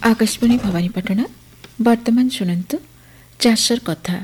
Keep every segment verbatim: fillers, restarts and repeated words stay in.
आकाशवाणी भवानीपाटଣା वर्तमान शुणन्तु चाषर कथा।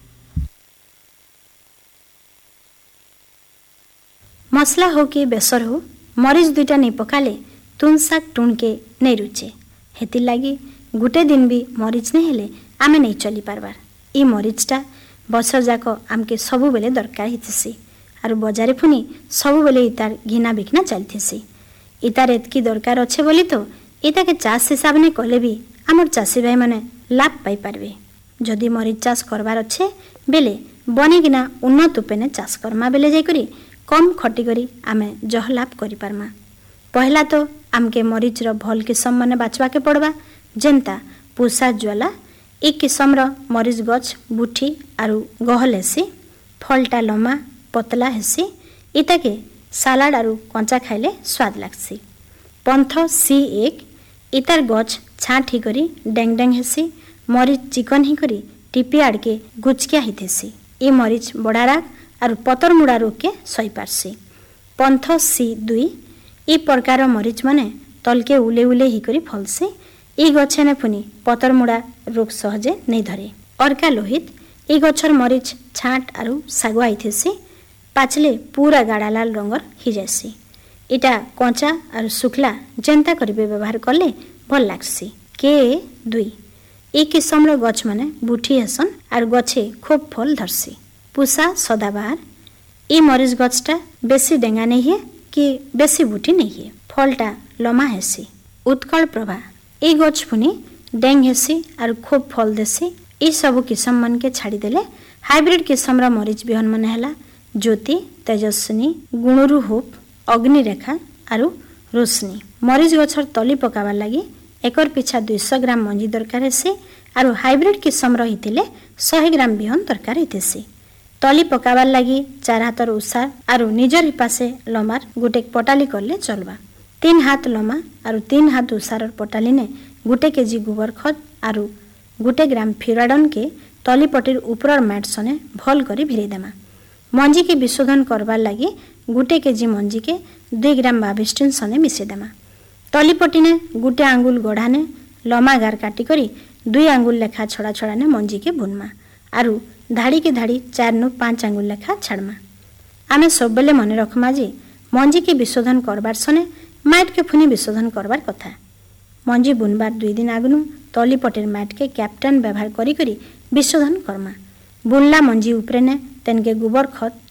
मसला हो कि बेसर हो मरीच दुईटा नहीं पकाले तुन शाग टुणके नहीं रुचे हेति लगी गुटे दिन भी मरीच नहीं हेले आमे नहीं चली पारबार। ई मरीचटा बसर जाक आमके सबु बेले दरकार हिथिसी आरु बजारे पुनी सबु बेले इतार घिना बिकना चलथिसी। इतार एतकी दरकार अच्छे बोली तो इताके चाष हिसाब ने कले भी आमर चाषी भाई माने लाभ पाई पारबे। जदि मरीच चाष करबार अच्छे बेले बनेकिना उन्नत उपेने चाष करमा बेले जाइकरी कम खटी करी आमे जह लाभ करि पारमा। पहला तो आमके मरीचर भल किसम माने बाछवा के पड़बा जेंता पूसा ज्वाला। ई किसमर मरीच गछ बुठी आरु गहल हेसी, फलटा लम्बा पतला हेसी। इताके सालाड आरु कंचा खाइले स्वाद लागसी। पंथ सी एक इतार गछ छाँट ही करी डेंग डेंग हेसी, मरीच चिकन ही करी टिपी आड़के गुचकिया हिथेसी। ई मरीच बड़ारा आरु पतर मुड़ा रोग के सही पारसी। पंथ सी दुई ई प्रकार मरीच माने तलके उले उले ही करी फलसी। ई गछे ने पुनी पतर मुड़ा रोग सहजे नहीं धरे। अर्का लोहित ई गछर मरीच छाँट आरु सागुआ हिथेसी, पाचले पूरा गाढ़ा लाल रंगर ही जासी। इटा कंचा आरु सुखला जेंता करिबे व्यवहार कले भल लागसी। के दुई ई किसमर गछ माने बुठी हेसन आरु गछे खूब फल धरसी। पूसा सदाबार ई मरीच गछटा बेसी डेंगा नहीं है कि बेसी बुटी नहीं है, फलटा लम्बा हेसी। उत्कल प्रभा ई गछ पुनी डेंग हेसी आरु खूब फल देसी। ई सबु किसम मन के छाड़ी देले हाइब्रिड किसमर मरीच बिहन मन हैला ज्योति, तेजस्विनी, गुणुरु होप, अग्निरेखा आरु रोशनी। मरीच गछर तली पकाबार लगी एकर पिछा दुई सौ ग्राम मंजी दरकार हेसी आरु हाइब्रिड किसमर हितिले सौ ग्राम बिहन दरकार हितेसी। तली पकाबार लगी चार हाथर उसार आरु निजर हिपासे लमार गुटे पटाली करले चलबा। तीन हाथ लमा आरु तीन हाथ उसार पटाली ने गुटे केजी गोबर खत आरु गुटे ग्राम फिराडन के तली पटिर ऊपर मैट सने भल करी भिरे देमा। मंजी के विशोधन करबार लगी गुटे केजी मंजी के दुई ग्राम बाविस्टिन सने मिसे देमा। तली पटी ने गुटे आंगुल गढ़ा ने लमा गार काटी करी दुई आंगुल लेखा छड़ा छड़ा ने मंजी के बुनमा आरु धाड़ी के धाड़ी चार नु पांच आंगुल लेखा छाड़मा। आमे सब बेले मने रखमा जे मंजी के विशोधन करबार सने मैट के फुनी विशोधन करबार कथा। मंजी बुनबार दुई दिन आगनु तली पटेर मैट के कैप्टन व्यवहार करी करी विशोधन करमा। बुनला मंजी उपरे ने तेनके गोबर खत